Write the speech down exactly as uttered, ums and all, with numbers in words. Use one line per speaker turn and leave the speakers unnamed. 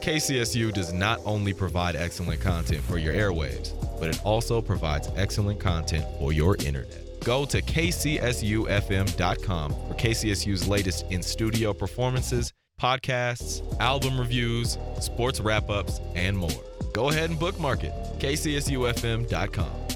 K C S U does not only provide excellent content for your airwaves, but it also provides excellent content for your internet. Go to K C S U F M dot com for K C S U's latest in-studio performances, podcasts, album reviews, sports wrap-ups, and more. Go ahead and bookmark it, K C S U F M dot com.